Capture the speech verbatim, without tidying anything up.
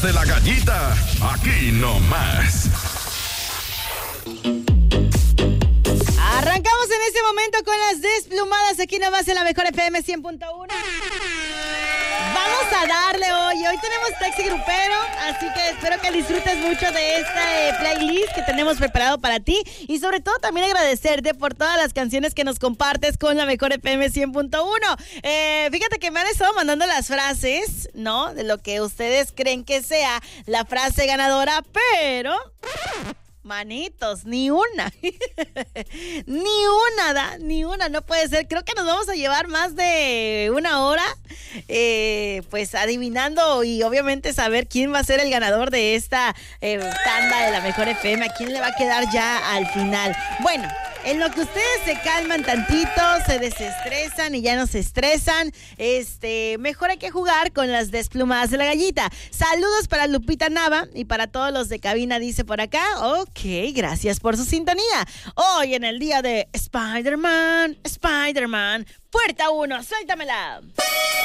De la gallita, aquí nomás. Arrancamos en este momento con las desplumadas aquí nomás en la mejor F M cien punto uno. Vamos a darle hoy. Hoy tenemos taxi grupero, así que espero que disfrutes mucho de esta eh, playlist que tenemos preparado para ti. Y sobre todo también agradecerte por todas las canciones que nos compartes con la mejor F M cien punto uno. Eh, fíjate que me han estado mandando las frases, ¿no? De lo que ustedes creen que sea la frase ganadora, pero... manitos, ni una. Ni una, ¿da? Ni una, no puede ser. Creo que nos vamos a llevar más de una hora, eh, pues adivinando y obviamente saber quién va a ser el ganador de esta eh, tanda de la mejor F M, a quién le va a quedar ya al final. Bueno, en lo que ustedes se calman tantito, se desestresan y ya no se estresan, este, mejor hay que jugar con las desplumadas de la gallita. Saludos para Lupita Nava y para todos los de cabina, dice por acá. Ok, gracias por su sintonía. Hoy en el día de Spider-Man, Spider-Man, puerta uno, suéltamela.